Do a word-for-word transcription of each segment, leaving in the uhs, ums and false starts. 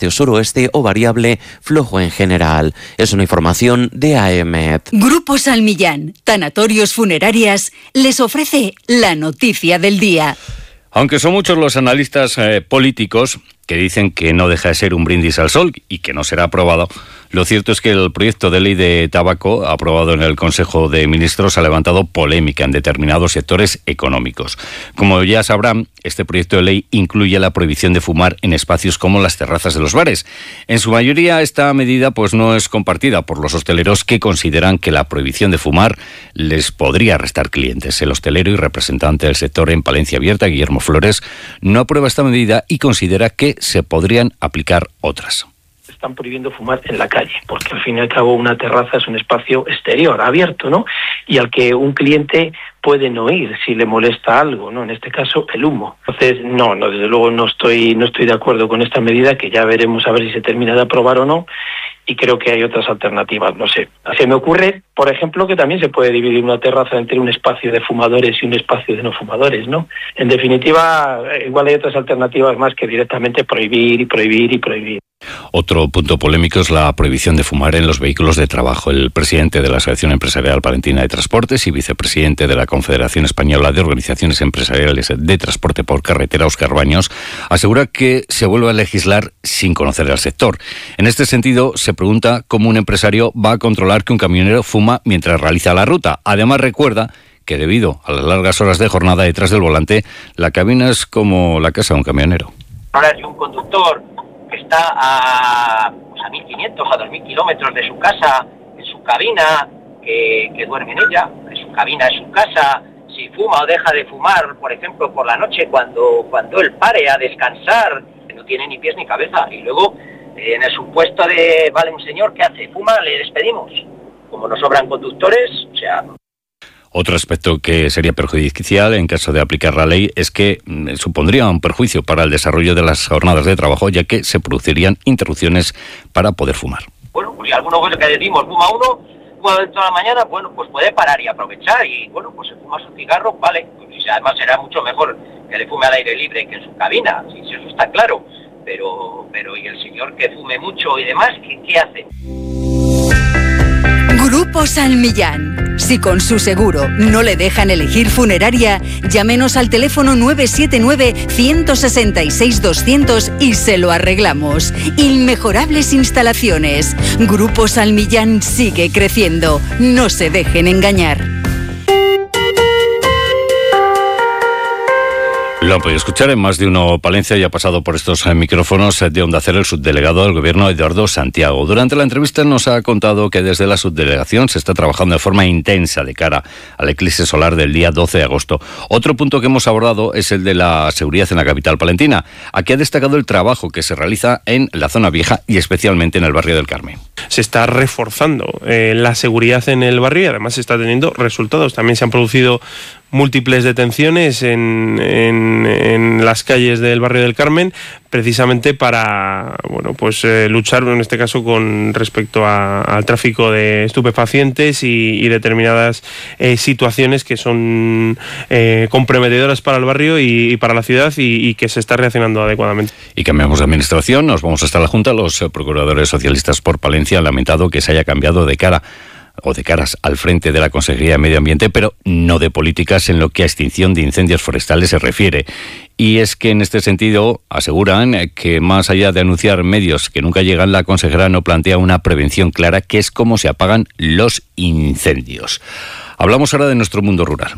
tercio suroeste o variable flojo en general. Es una información de A E M E T. Grupo Salmillán, Tanatorios Funerarias, les ofrece la noticia del día. Aunque son muchos los analistas eh, políticos que dicen que no deja de ser un brindis al sol y que no será aprobado, lo cierto es que el proyecto de ley de tabaco aprobado en el Consejo de Ministros ha levantado polémica en determinados sectores económicos. Como ya sabrán, este proyecto de ley incluye la prohibición de fumar en espacios como las terrazas de los bares. En su mayoría, esta medida pues no es compartida por los hosteleros, que consideran que la prohibición de fumar les podría restar clientes. El hostelero y representante del sector en Palencia Abierta, Guillermo Flores, no aprueba esta medida y considera que se podrían aplicar otras. Están prohibiendo fumar en la calle, porque al fin y al cabo una terraza es un espacio exterior, abierto, ¿no? Y al que un cliente puede no ir si le molesta algo, ¿no? En este caso, el humo. Entonces, no, no, desde luego no estoy, no estoy de acuerdo con esta medida, que ya veremos a ver si se termina de aprobar o no, y creo que hay otras alternativas, no sé. Se me ocurre, por ejemplo, que también se puede dividir una terraza entre un espacio de fumadores y un espacio de no fumadores, ¿no? En definitiva, igual hay otras alternativas más que directamente prohibir y prohibir y prohibir. Otro punto polémico es la prohibición de fumar en los vehículos de trabajo. El presidente de la Asociación Empresarial Palentina de Transportes y vicepresidente de la Confederación Española de Organizaciones Empresariales de Transporte por Carretera, Óscar Baños, asegura que se vuelve a legislar sin conocer al sector. En este sentido, se pregunta cómo un empresario va a controlar que un camionero fuma mientras realiza la ruta. Además, recuerda que debido a las largas horas de jornada detrás del volante, la cabina es como la casa de un camionero. Ahora, si un conductor que está a, pues a mil quinientos, a dos mil kilómetros de su casa, en su cabina, que, que duerme en ella, en su cabina, en su casa, si fuma o deja de fumar, por ejemplo, por la noche, cuando, cuando él pare a descansar, que no tiene ni pies ni cabeza, y luego, eh, en el supuesto de, vale, un señor que hace, fuma, le despedimos. Como nos sobran conductores, o sea... Otro aspecto que sería perjudicial en caso de aplicar la ley es que mm, supondría un perjuicio para el desarrollo de las jornadas de trabajo, ya que se producirían interrupciones para poder fumar. Bueno, pues si alguno que decimos fuma uno, fuma dentro de la mañana, bueno, pues puede parar y aprovechar y, bueno, pues se fuma su cigarro, vale. Pues, y además será mucho mejor que le fume al aire libre que en su cabina, si eso está claro. Pero, pero ¿y el señor que fume mucho y demás, qué, qué hace? Grupo Salmillán. Si con su seguro no le dejan elegir funeraria, llámenos al teléfono nueve siete nueve, uno seis seis, doscientos y se lo arreglamos. Inmejorables instalaciones. Grupo Salmillán sigue creciendo. No se dejen engañar. Lo han podido escuchar en Más de Uno Palencia y ha pasado por estos micrófonos de Onda Cero el subdelegado del Gobierno, Eduardo Santiago. Durante la entrevista nos ha contado que desde la subdelegación se está trabajando de forma intensa de cara al eclipse solar del día doce de agosto. Otro punto que hemos abordado es el de la seguridad en la capital palentina. Aquí ha destacado el trabajo que se realiza en la zona vieja y especialmente en el barrio del Carmen. Se está reforzando eh, la seguridad en el barrio y además se está teniendo resultados. También se han producido múltiples detenciones en, en, en las calles del barrio del Carmen, precisamente para bueno pues eh, luchar en este caso con respecto a, al tráfico de estupefacientes y, y determinadas eh, situaciones que son eh, comprometedoras para el barrio y, y para la ciudad y, y que se está reaccionando adecuadamente. Y cambiamos de administración, nos vamos hasta la Junta. Los procuradores socialistas por Palencia han lamentado que se haya cambiado de cara o de caras al frente de la Consejería de Medio Ambiente, pero no de políticas en lo que a extinción de incendios forestales se refiere. Y es que en este sentido aseguran que más allá de anunciar medios que nunca llegan, la consejera no plantea una prevención clara, que es cómo se apagan los incendios. Hablamos ahora de nuestro mundo rural.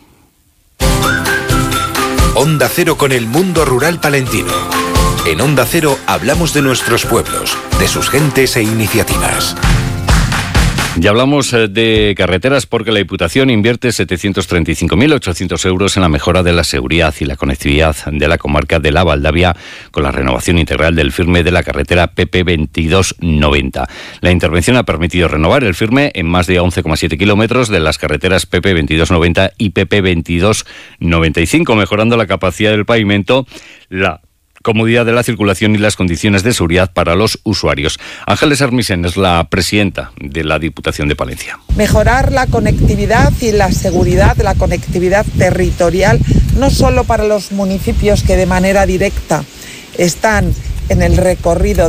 Onda Cero con el mundo rural palentino. En Onda Cero hablamos de nuestros pueblos, de sus gentes e iniciativas. Ya hablamos de carreteras porque la Diputación invierte setecientos treinta y cinco mil ochocientos euros en la mejora de la seguridad y la conectividad de la comarca de la Valdavia con la renovación integral del firme de la carretera P P veintidós noventa. La intervención ha permitido renovar el firme en más de once coma siete kilómetros de las carreteras P P veintidós noventa y P P veintidós noventa y cinco, mejorando la capacidad del pavimento, la comodidad de la circulación y las condiciones de seguridad para los usuarios. Ángeles Armisen es la presidenta de la Diputación de Palencia. Mejorar la conectividad y la seguridad, la conectividad territorial, no solo para los municipios que de manera directa están en el recorrido